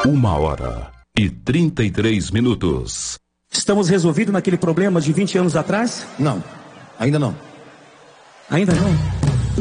1h33. Estamos resolvidos naquele problema de 20 anos atrás? Não, ainda não. Ainda não?